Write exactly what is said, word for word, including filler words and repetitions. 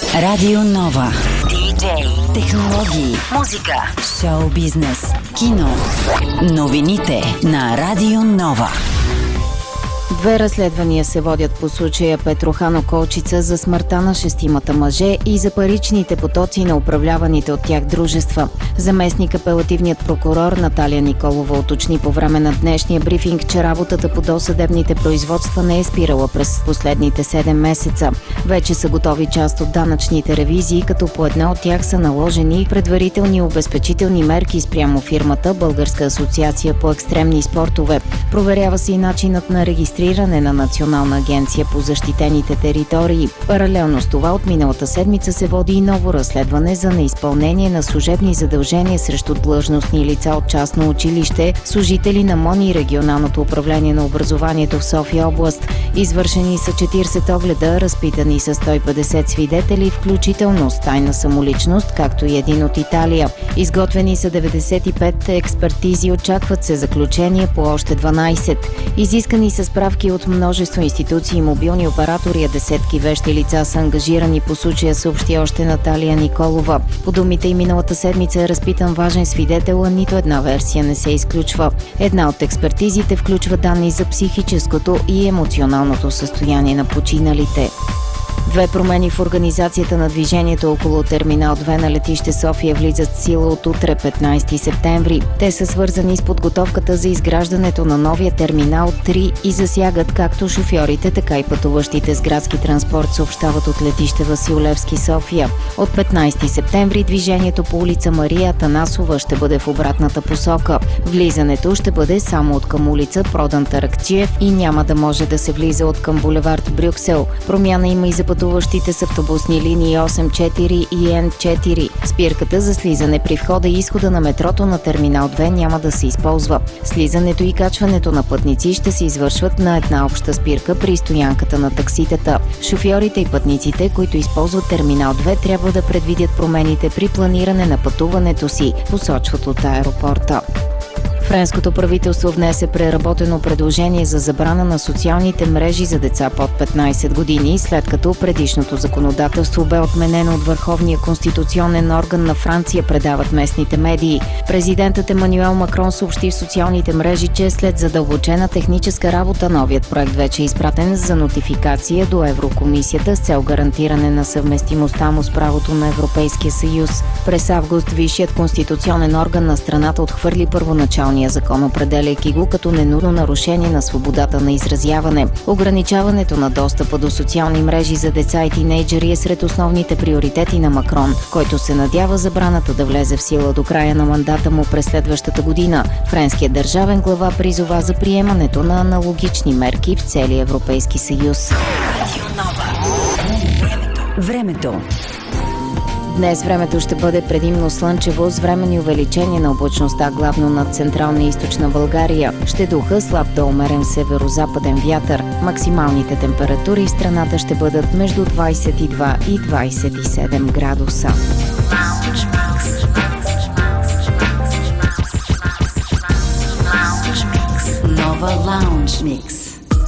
Радио Нова. Диджей, технологии, музика, шоу-бизнес, кино. Новините на Радио Нова. Две разследвания се водят по случая Петрохан Околчица за смъртта на шестимата мъже и за паричните потоци на управляваните от тях дружества. Заместник апелативният прокурор Наталия Николова уточни по време на днешния брифинг, че работата по досъдебните производства не е спирала през последните седем месеца. Вече са готови част от данъчните ревизии, като по една от тях са наложени предварителни обезпечителни мерки спрямо фирмата Българска асоциация по екстремни спортове. Проверява се и начинът на регистриране на Национална агенция по защитените територии. Паралелно с това от миналата седмица се води и ново разследване за неизпълнение на служебни задължения срещу длъжностни лица от частно училище, служители на МОН и Регионалното управление на образованието в София област. Извършени са четиридесет огледа, разпитани са сто и петдесет свидетели, включително с тайна самоличност, както и един от Италия. Изготвени са деветдесет и пет експертизи, очакват се заключения по още дванадесет. Изискани са справки от множество институции и мобилни оператори, а десетки вещи лица са ангажирани по случая, съобщи още Наталия Николова. По думите и миналата седмица е разпитан важен свидетел, а нито една версия не се изключва. Една от експертизите включва данни за психическото и емоционалното състояние на починалите. Две промени в организацията на движението около Терминал две на летище София влизат в сила от утре, петнадесети септември. Те са свързани с подготовката за изграждането на новия Терминал три и засягат както шофьорите, така и пътуващите с градски транспорт, съобщават от летище Васил Левски, София. От петнадесети септември движението по улица Мария Атанасова ще бъде в обратната посока. Влизането ще бъде само от към улица Продан Таракчиев и няма да може да се влиза от към булевард Брюксел. Промяна има и за пътуващите с автобусни линии осем четири и Н четири. Спирката за слизане при входа и изхода на метрото на Терминал две няма да се използва. Слизането и качването на пътници ще се извършват на една обща спирка при стоянката на такситата. Шофьорите и пътниците, които използват Терминал две, трябва да предвидят промените при планиране на пътуването си, посочват от аеропорта. Френското правителство внесе преработено предложение за забрана на социалните мрежи за деца под петнадесет години, след като предишното законодателство бе отменено от Върховния конституционен орган на Франция, предават местните медии. Президентът Емануел Макрон съобщи в социалните мрежи, че след задълбочена техническа работа новият проект вече е изпратен за нотификация до Еврокомисията с цел гарантиране на съвместимостта му с правото на Европейския съюз. През август Висшият конституционен орган на страната отхвърли първоначалния закон, определяйки го като ненужно нарушение на свободата на изразяване. Ограничаването на достъпа до социални мрежи за деца и тинейджери е сред основните приоритети на Макрон, който се надява забраната да влезе в сила до края на мандата му през следващата година. Френският държавен глава призова за приемането на аналогични мерки в целия Европейски съюз. Времето. Днес времето ще бъде предимно слънчево с временни увеличения на облачността, главно над централна и източна България. Ще духа слаб до умерен северо-западен вятър. Максималните температури в страната ще бъдат между двадесет и два и двадесет и седем градуса. Нова Лаунж Микс.